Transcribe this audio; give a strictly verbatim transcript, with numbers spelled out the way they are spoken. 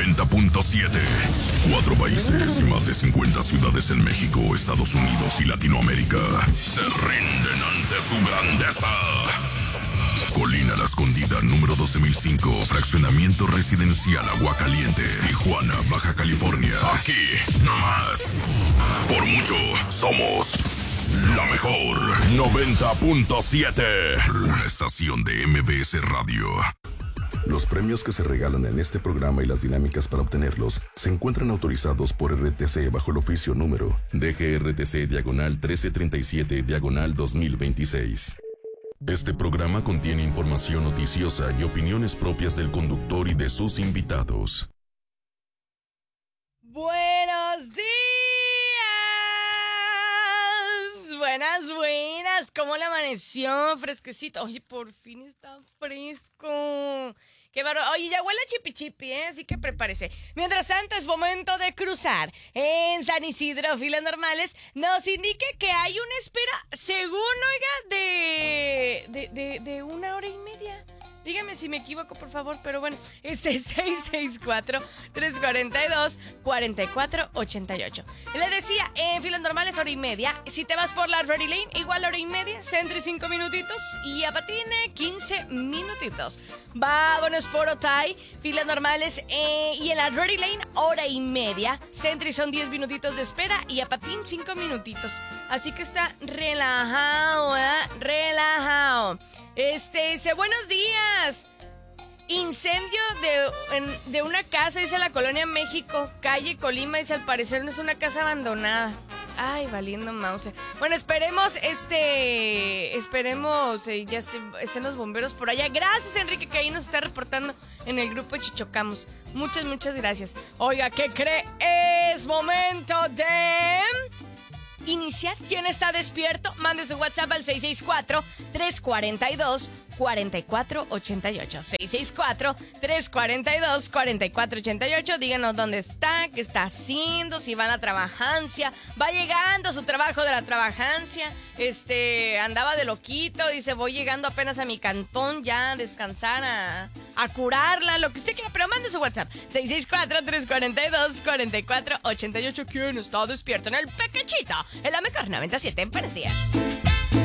noventa punto siete. Cuatro países y más de cincuenta ciudades en México, Estados Unidos y Latinoamérica se rinden ante su grandeza. Colina La Escondida, número doce mil cinco, fraccionamiento residencial Aguacaliente, Tijuana, Baja California. Aquí, nomás. Por mucho, somos la mejor. noventa punto siete. Una estación de M B S Radio. Los premios que se regalan en este programa y las dinámicas para obtenerlos se encuentran autorizados por R T C bajo el oficio número D G R T C diagonal trece treinta y siete diagonal dos mil veintiséis. Este programa contiene información noticiosa y opiniones propias del conductor y de sus invitados. Buenos días. Buenas, buenas. ¿Cómo le amaneció? Fresquecito. Oye, por fin está fresco. Qué bárbaro. Oye, ya huele a chipi chipi, ¿eh? Así que prepárese. Mientras tanto, es momento de cruzar. En San Isidro, filas normales, nos indique que hay una espera, según, oiga, de, de, de, de una hora y media. Dígame si me equivoco, por favor, pero bueno, este es seis seis cuatro, tres cuatro dos, cuatro cuatro ocho ocho. Le decía, en filas normales, hora y media. Si te vas por la Rory Lane, igual hora y media, Sentry cinco minutitos y a Patine quince minutitos. Vámonos por Otay, filas normales, eh, y en la Rory Lane, hora y media. Sentry son diez minutitos de espera y a Patín cinco minutitos. Así que está relajado, ¿verdad? Relajado. Este, dice, buenos días. Incendio de, en, de una casa, dice la Colonia México, calle Colima, dice, al parecer no es una casa abandonada. Ay, valiendo mouse. Bueno, esperemos, este, esperemos, eh, ya este, estén los bomberos por allá. Gracias, Enrique, que ahí nos está reportando en el grupo Chichocamos. Muchas, muchas gracias. Oiga, ¿qué cree? Es momento de iniciar. ¿Quién está despierto? Mande su WhatsApp al seis seis cuatro, tres cuatro dos, cuatro cuatro ocho ocho. seis seis cuatro, tres cuatro dos, cuatro cuatro ocho ocho. Díganos dónde está, qué está haciendo, si va a la trabajancia. Va llegando a su trabajo de la trabajancia. Este, andaba de loquito. Dice, voy llegando apenas a mi cantón ya a descansar, a, a curarla, lo que usted quiera. Pero mande su WhatsApp. seis seis cuatro, tres cuatro dos, cuatro cuatro ocho ocho. ¿Quién está despierto en el Pequechito? En la mejor noventa y siete. Buenos días.